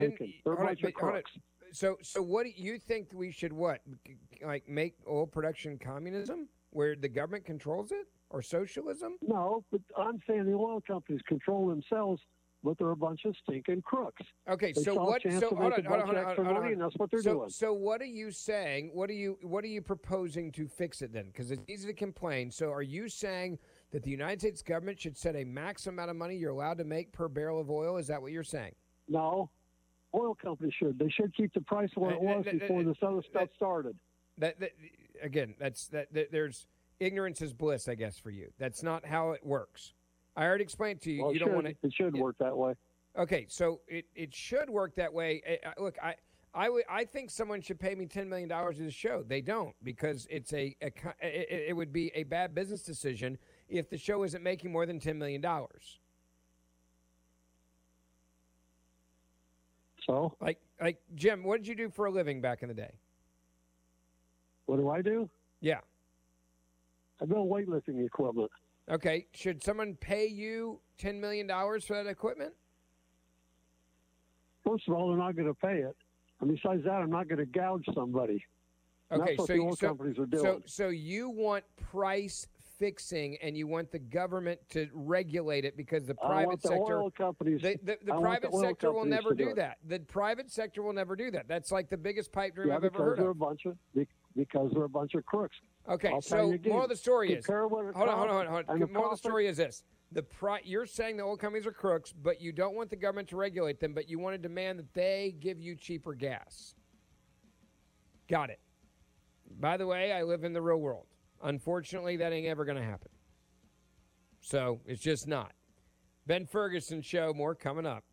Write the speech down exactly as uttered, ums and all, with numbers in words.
stinking. They're a hold on, bunch of hold on. crooks. So, so what do you think we should what? Like make oil production communism, where the government controls it, or socialism? No, but I'm saying the oil companies control themselves, but they're a bunch of stinking crooks. Okay, They so saw what? a chance So to hold make on, a hold bunch on, of hold extra on, hold money, on. and that's what they're so, doing. So, what are you saying? What are you What are you proposing to fix it then? Because it's easy to complain. So, are you saying that the United States government should set a max amount of money you're allowed to make per barrel of oil? Is that what you're saying? No, oil companies should. They should keep the price where it Uh, was uh, uh, before uh, this other stuff uh, started. That, that again, that's that, that. There's ignorance is bliss, I guess, for you. That's not how it works. I already explained to you. Well, you it don't should, want to. it should work that way. Okay, so it, it should work that way. Uh, uh, look, I I would I think someone should pay me ten million dollars to the show. They don't, because it's a, a co- it, it would be a bad business decision if the show isn't making more than ten million dollars. So, Like like Jim, what did you do for a living back in the day? what do I do? Yeah. I build weightlifting equipment. Okay. Should someone pay you ten million dollars for that equipment? First of all, they're not going to pay it. And besides that, I'm not going to gouge somebody. And Okay, that's what so the you- oil so, companies are doing. so so you want price fixing, and you want the government to regulate it, because the I private want the sector oil companies. the, the, the I want private the oil sector will companies never to do do it. that. The private sector will never do that. That's like the biggest pipe dream Yeah, I've ever because heard they're of. a bunch of be- because they're a bunch of crooks. Okay, I'll tell so you again, moral of the story is compare what it hold on, hold on, costs hold on. and the Moral of the profit- story is this: the pri- you're saying the oil companies are crooks, but you don't want the government to regulate them, but you want to demand that they give you cheaper gas. Got it. By the way, I live in the real world. Unfortunately, that ain't ever going to happen. So it's just not. Ben Ferguson Show, more coming up.